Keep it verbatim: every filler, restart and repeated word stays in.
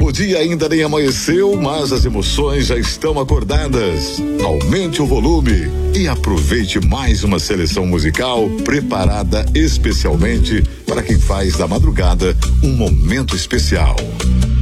O dia ainda nem amanheceu, mas as emoções já estão acordadas. Aumente o volume e aproveite mais uma seleção musical preparada especialmente para quem faz da madrugada um momento especial.